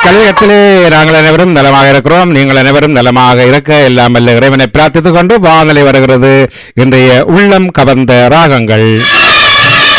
கலியத்திலே நாங்கள் அனைவரும் நலமாக இருக்கிறோம். நீங்கள் அனைவரும் நலமாக இருக்க எல்லாம் வல்ல இறைவனை பிரார்த்தித்துக் கொண்டு வானொலி வருகிறது இன்றைய உள்ளம் கவர்ந்த ராகங்கள்.